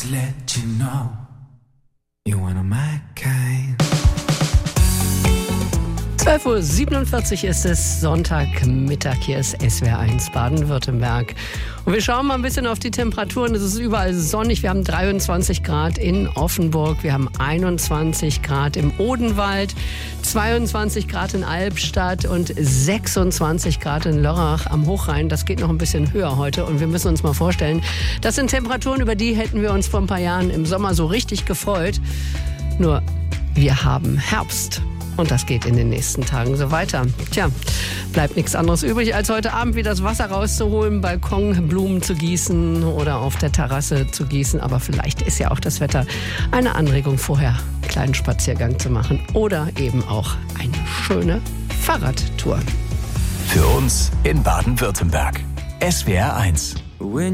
let you know you're one of my kind. 12.47 Uhr ist es, Sonntagmittag, hier ist SWR1 Baden-Württemberg. Und wir schauen mal ein bisschen auf die Temperaturen. Es ist überall sonnig. Wir haben 23 Grad in Offenburg, wir haben 21 Grad im Odenwald, 22 Grad in Albstadt und 26 Grad in Lörrach am Hochrhein. Das geht noch ein bisschen höher heute und wir müssen uns mal vorstellen, das sind Temperaturen, über die hätten wir uns vor ein paar Jahren im Sommer so richtig gefreut. Nur, wir haben Herbst. Und das geht in den nächsten Tagen so weiter. Tja, bleibt nichts anderes übrig, als heute Abend wieder das Wasser rauszuholen, Balkonblumen zu gießen oder auf der Terrasse zu gießen. Aber vielleicht ist ja auch das Wetter eine Anregung, vorher einen kleinen Spaziergang zu machen oder eben auch eine schöne Fahrradtour. Für uns in Baden-Württemberg. SWR1.